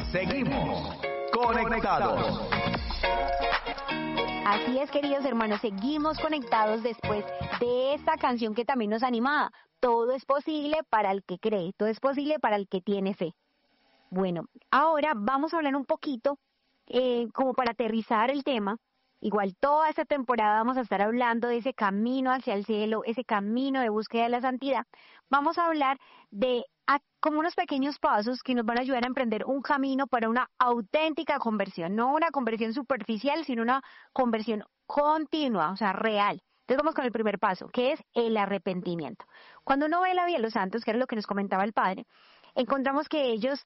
Seguimos conectados. Así es, queridos hermanos, seguimos conectados después de esta canción que también nos animaba. Todo es posible para el que cree, todo es posible para el que tiene fe. Bueno, ahora vamos a hablar un poquito, como para aterrizar el tema. Igual toda esta temporada vamos a estar hablando de ese camino hacia el cielo, ese camino de búsqueda de la santidad. Vamos a hablar de como unos pequeños pasos que nos van a ayudar a emprender un camino para una auténtica conversión, no una conversión superficial, sino una conversión continua, o sea, real. Entonces vamos con el primer paso, que es el arrepentimiento. Cuando uno ve la vida de los santos, que era lo que nos comentaba el Padre, encontramos que ellos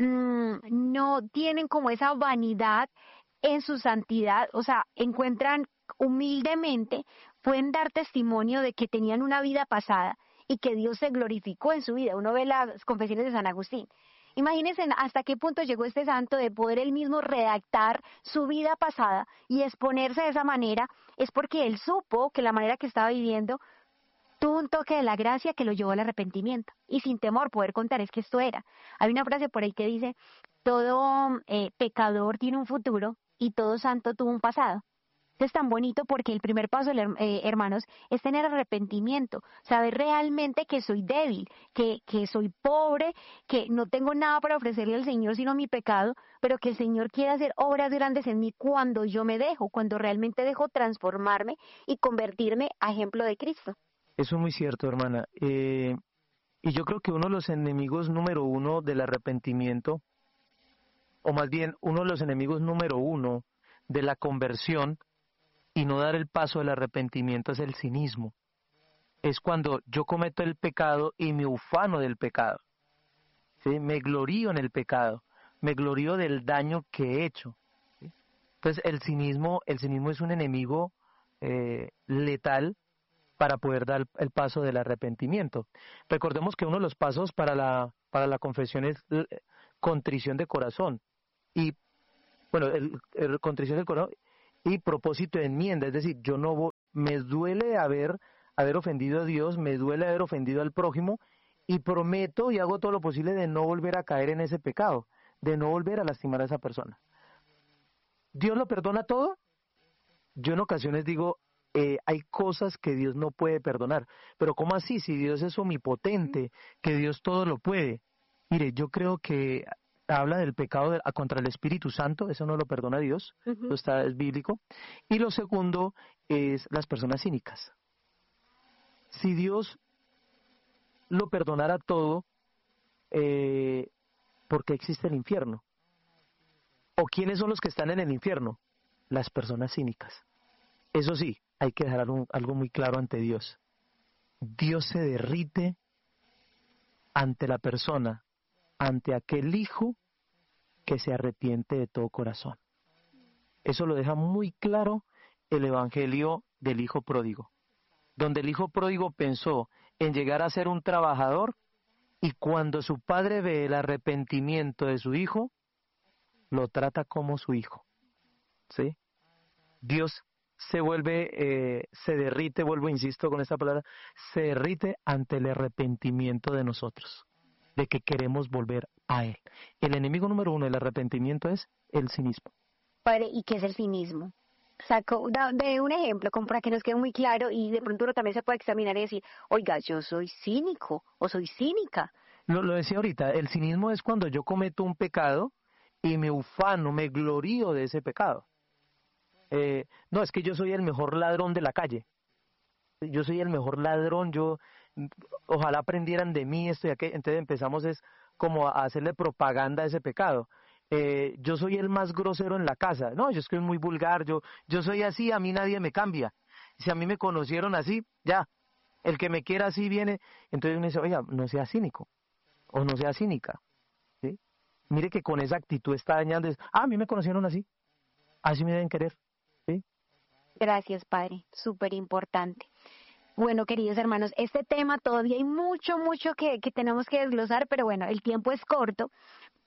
no tienen como esa vanidad en su santidad, o sea, encuentran humildemente, pueden dar testimonio de que tenían una vida pasada y que Dios se glorificó en su vida. Uno ve las confesiones de San Agustín. Imagínense hasta qué punto llegó este santo de poder él mismo redactar su vida pasada y exponerse de esa manera, es porque él supo que la manera que estaba viviendo tuvo un toque de la gracia que lo llevó al arrepentimiento y sin temor poder contar es que esto era. Hay una frase por ahí que dice, todo pecador tiene un futuro y todo santo tuvo un pasado. Es tan bonito porque el primer paso, hermanos, es tener arrepentimiento, saber realmente que soy débil, que soy pobre, que no tengo nada para ofrecerle al Señor sino mi pecado, pero que el Señor quiere hacer obras grandes en mí cuando yo me dejo, cuando realmente dejo transformarme y convertirme a ejemplo de Cristo. Eso es muy cierto, hermana. Y yo creo que uno de los enemigos número uno del arrepentimiento, o más bien uno de los enemigos número uno de la conversión y no dar el paso del arrepentimiento es el cinismo. Es cuando yo cometo el pecado y me ufano del pecado. ¿Sí? Me glorío en el pecado, me glorío del daño que he hecho. ¿Sí? Entonces el cinismo es un enemigo letal para poder dar el paso del arrepentimiento. Recordemos que uno de los pasos para la confesión es contrición de corazón. Y bueno, el contrición del corazón y propósito de enmienda, es decir, yo no me duele haber ofendido a Dios, me duele haber ofendido al prójimo y prometo y hago todo lo posible de no volver a caer en ese pecado, de no volver a lastimar a esa persona. ¿Dios lo perdona todo? Yo en ocasiones digo, hay cosas que Dios no puede perdonar, pero ¿cómo así? Si Dios es omnipotente, que Dios todo lo puede. Mire, yo creo que habla del pecado contra el Espíritu Santo, eso no lo perdona Dios, es bíblico. Y lo segundo es las personas cínicas. Si Dios lo perdonara todo, ¿por qué existe el infierno? ¿O quiénes son los que están en el infierno? Las personas cínicas. Eso sí, hay que dejar algo muy claro ante Dios. Dios se derrite ante la persona, ante aquel hijo que se arrepiente de todo corazón. Eso lo deja muy claro el Evangelio del Hijo Pródigo, donde el Hijo Pródigo pensó en llegar a ser un trabajador y cuando su padre ve el arrepentimiento de su hijo, lo trata como su hijo. ¿Sí? Dios se derrite, insisto con esta palabra, se derrite ante el arrepentimiento de nosotros, de que queremos volver a Él. El enemigo número uno del arrepentimiento es el cinismo. Padre, ¿y qué es el cinismo? Saco de un ejemplo, como para que nos quede muy claro y de pronto uno también se puede examinar y decir, oiga, yo soy cínico o soy cínica. Lo decía ahorita, el cinismo es cuando yo cometo un pecado y me ufano, me glorío de ese pecado. No, es que yo soy el mejor ladrón de la calle. Yo soy el mejor ladrón, ojalá aprendieran de mí esto y aquello. Entonces empezamos es como a hacerle propaganda a ese pecado. Yo soy el más grosero en la casa. No, yo soy muy vulgar, yo soy así, a mí nadie me cambia. Si a mí me conocieron así, ya, el que me quiera así viene. Entonces uno dice, oiga, no sea cínico o no sea cínica. ¿Sí? Mire que con esa actitud está dañando. A mí me conocieron así, así me deben querer. ¿Sí? Gracias, Padre, súper importante. Bueno, queridos hermanos, este tema todavía hay mucho que tenemos que desglosar, pero bueno, el tiempo es corto.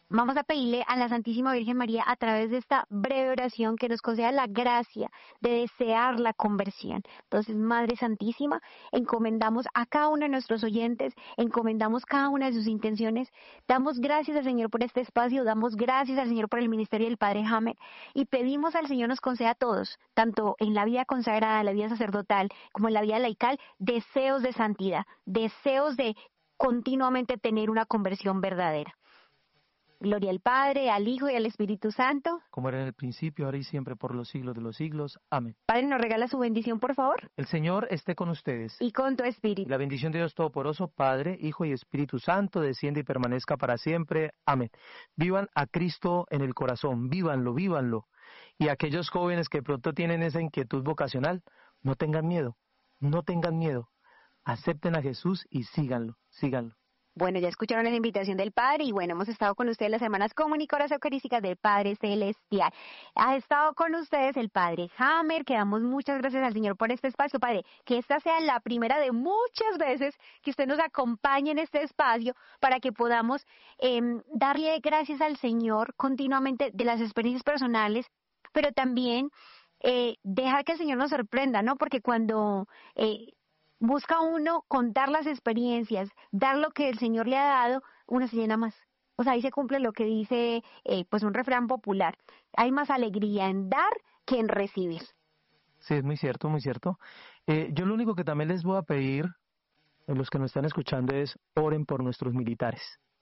Vamos a pedirle a la Santísima Virgen María a través de esta breve oración que nos conceda la gracia de desear la conversión. Entonces, Madre Santísima, encomendamos a cada uno de nuestros oyentes, encomendamos cada una de sus intenciones, damos gracias al Señor por este espacio, damos gracias al Señor por el ministerio del Padre Hamer y pedimos al Señor nos conceda a todos, tanto en la vida consagrada, la vida sacerdotal, como en la vida laical, deseos de santidad, deseos de continuamente tener una conversión verdadera. Gloria al Padre, al Hijo y al Espíritu Santo. Como era en el principio, ahora y siempre, por los siglos de los siglos. Amén. Padre, ¿nos regala su bendición, por favor? El Señor esté con ustedes. Y con tu espíritu. La bendición de Dios Todopoderoso, Padre, Hijo y Espíritu Santo, desciende y permanezca para siempre. Amén. Vivan a Cristo en el corazón, vívanlo, vívanlo. Y aquellos jóvenes que pronto tienen esa inquietud vocacional, no tengan miedo, no tengan miedo. Acepten a Jesús y síganlo, síganlo. Bueno, ya escucharon la invitación del Padre y bueno, hemos estado con ustedes las hermanas comunicadoras eucarísticas del Padre Celestial. Ha estado con ustedes el Padre Hamer, que damos muchas gracias al Señor por este espacio. Padre, que esta sea la primera de muchas veces que usted nos acompañe en este espacio para que podamos darle gracias al Señor continuamente de las experiencias personales, pero también dejar que el Señor nos sorprenda, ¿no? Porque cuando busca uno contar las experiencias, dar lo que el Señor le ha dado, uno se llena más. O sea, ahí se cumple lo que dice pues un refrán popular. Hay más alegría en dar que en recibir. Sí, es muy cierto, muy cierto. Yo lo único que también les voy a pedir, a los que nos están escuchando, es oren por nuestros militares.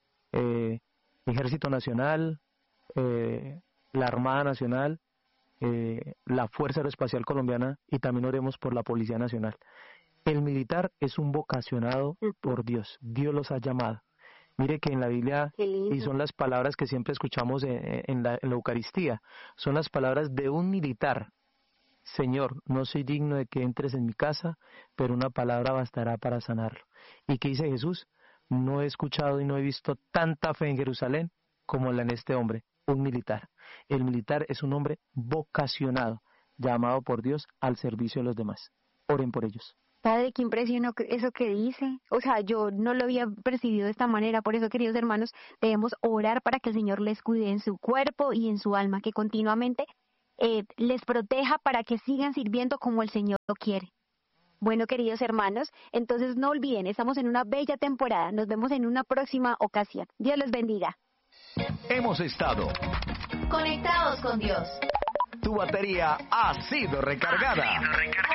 Ejército Nacional, la Armada Nacional, la Fuerza Aeroespacial Colombiana y también oremos por la Policía Nacional. El militar es un vocacionado por Dios. Dios los ha llamado. Mire que en la Biblia, y son las palabras que siempre escuchamos en la Eucaristía, son las palabras de un militar. Señor, no soy digno de que entres en mi casa, pero una palabra bastará para sanarlo. ¿Y qué dice Jesús? No he escuchado y no he visto tanta fe en Jerusalén como la en este hombre, un militar. El militar es un hombre vocacionado, llamado por Dios al servicio de los demás. Oren por ellos. Padre, qué impresión eso que dice. O sea, yo no lo había percibido de esta manera. Por eso, queridos hermanos, debemos orar para que el Señor les cuide en su cuerpo y en su alma, que continuamente les proteja para que sigan sirviendo como el Señor lo quiere. Bueno, queridos hermanos, entonces no olviden, estamos en una bella temporada. Nos vemos en una próxima ocasión. Dios los bendiga. Hemos estado conectados con Dios. Tu batería ha sido recargada.